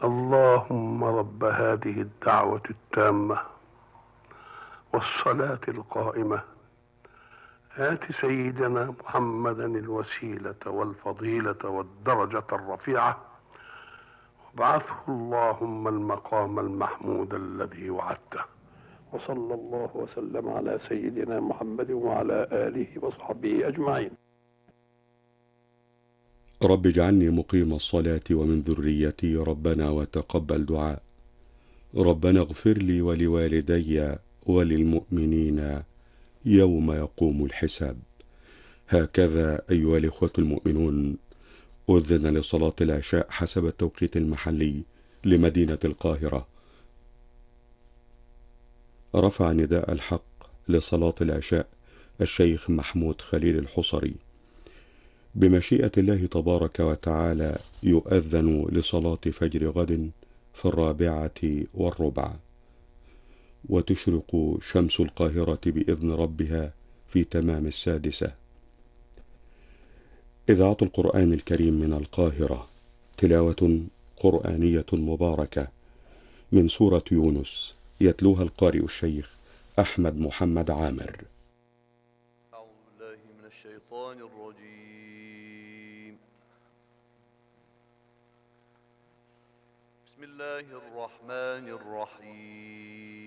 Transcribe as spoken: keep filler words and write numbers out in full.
اللهم رب هذه الدعوة التامة والصلاة القائمة آت سيدنا محمدا الوسيلة والفضيلة والدرجة الرفيعة وابعثه اللهم المقام المحمود الذي وعدته. وصلى الله وسلم على سيدنا محمد وعلى آله وصحبه أجمعين. رب اجعلني مقيم الصلاة ومن ذريتي ربنا وتقبل دعاء. ربنا اغفر لي ولوالدي وللمؤمنين يوم يقوم الحساب. هكذا أيها الإخوة المؤمنون أذن لصلاة العشاء حسب التوقيت المحلي لمدينة القاهرة. رفع نداء الحق لصلاة العشاء الشيخ محمود خليل الحصري. بمشيئة الله تبارك وتعالى يؤذن لصلاة فجر غد في الرابعة والربع، وتشرق شمس القاهرة بإذن ربها في تمام السادسة. إذاعة القرآن الكريم من القاهرة، تلاوة قرآنية مباركة من سورة يونس، يتلوها القارئ الشيخ أحمد محمد عامر. أعوذ بالله من الشيطان الرجيم. بسم الله الرحمن الرحيم.